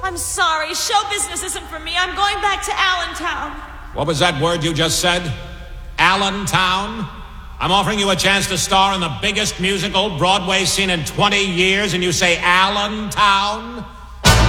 I'm sorry. Show business isn't for me. I'm going back to Allentown. What was that word you just said? Allentown? I'm offering you a chance to star in the biggest musical Broadway scene in 20 years, and you say Allentown?